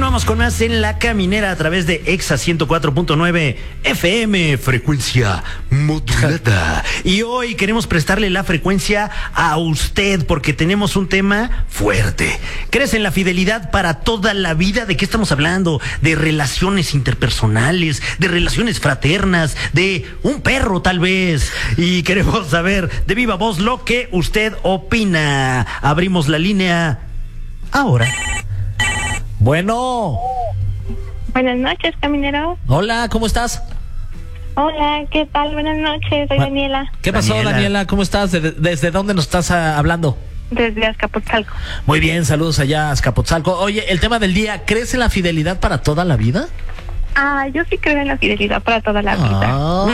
Continuamos con más en La Caminera a través de Exa 104.9 FM, frecuencia modulada. Y hoy queremos prestarle la frecuencia a usted porque tenemos un tema fuerte. ¿Crees en la fidelidad para toda la vida? ¿De qué estamos hablando? De relaciones interpersonales, de relaciones fraternas, de un perro tal vez. Y queremos saber de viva voz lo que usted opina. Abrimos la línea ahora. Bueno. Buenas noches, caminero. Hola, ¿cómo estás? Hola, ¿qué tal? Buenas noches, soy Daniela. ¿Qué pasó, Daniela? ¿Cómo estás? ¿Desde dónde nos estás hablando? Desde Azcapotzalco. Muy bien, saludos allá a Azcapotzalco. Oye, el tema del día, ¿crees en la fidelidad para toda la vida? Yo sí creo en la fidelidad para toda la vida.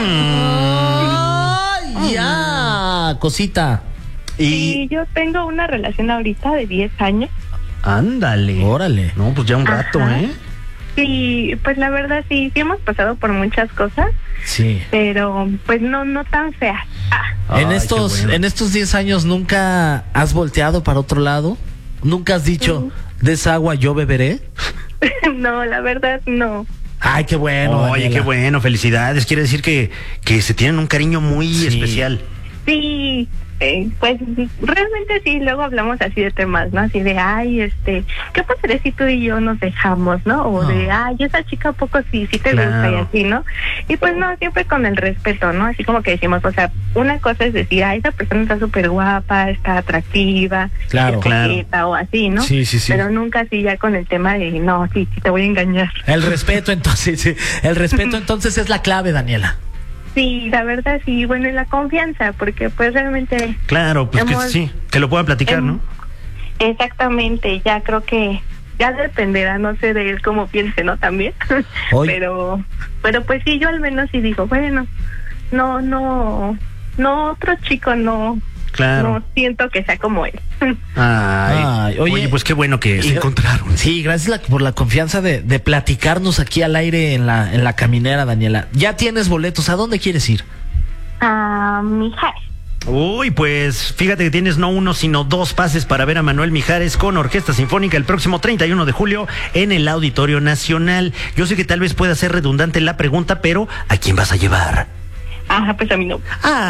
Ya, cosita. Y yo tengo una relación ahorita de 10 años. Ándale. Órale. No, pues ya un rato, Ajá. ¿eh? Sí, pues la verdad sí hemos pasado por muchas cosas. Sí. Pero pues no tan feas. En Ay, estos, qué bueno. en estos 10 años, ¿nunca has volteado para otro lado? ¿Nunca has dicho, de esa agua yo beberé? No, la verdad no. Ay, qué bueno. Oye, Daniela. qué bueno, felicidades. Quiere decir que se tienen un cariño muy Sí. especial. Sí, pues realmente sí, luego hablamos así de temas, ¿no? Así de, ¿qué pasaría si tú y yo nos dejamos, no? O de, esa chica a poco sí te Claro. gusta y así, ¿no? Y pues no, siempre con el respeto, ¿no? Así como que decimos, o sea, una cosa es decir, esa persona está súper guapa, está atractiva, Claro. es coqueta o así, ¿no? Sí, sí, sí. Pero nunca así ya con el tema de, no, sí, te voy a engañar. El respeto, entonces, sí. El respeto, entonces, es la clave, Daniela. Sí, la verdad sí, bueno, y la confianza, porque pues realmente... Claro, pues que hemos- sí, que lo puedan platicar, ¿no? Exactamente, ya creo que ya dependerá, no sé de él cómo piense, ¿no? También. Oye. pero pues sí, yo al menos sí digo, bueno, no, otro chico no Claro. no siento que sea como él. Ay, oye, pues qué bueno que se encontraron. Sí, gracias por la confianza de platicarnos aquí al aire en la caminera, Daniela. Ya tienes boletos, ¿a dónde quieres ir? Mijares. Uy, pues fíjate que tienes no uno, sino dos pases para ver a Manuel Mijares con Orquesta Sinfónica el próximo 31 de julio en el Auditorio Nacional. Yo sé que tal vez pueda ser redundante la pregunta, pero ¿a quién vas a llevar? Pues a mí no.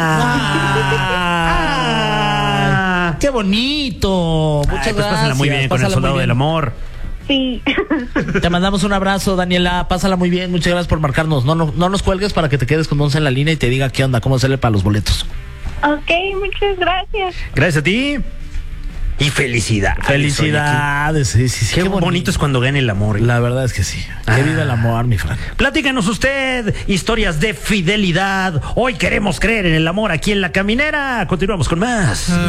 ¡Qué bonito! Muchas Pues gracias. pásala muy bien con el pásala muy Soldado bien. del Amor. Sí. Te mandamos un abrazo, Daniela. Pásala muy bien. Muchas gracias por marcarnos. No nos cuelgues para que te quedes con Monse en la línea y te diga qué onda, cómo hacerle para los boletos. Ok, muchas gracias. Gracias a ti. Y felicidades. Felicidades. Sí. Qué bonito es cuando gana el amor. La verdad es que sí. Que viva el amor, mi Fran. Platícanos usted historias de fidelidad. Hoy queremos creer en el amor aquí en La Caminera. Continuamos con más.